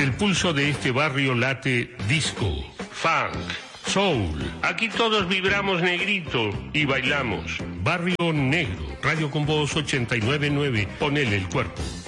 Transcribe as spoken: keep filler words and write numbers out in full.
El pulso de este barrio late disco, funk, soul. Aquí todos vibramos negrito y bailamos. Barrio Negro, Radio con Voz ochenta y nueve punto nueve. Ponele el cuerpo.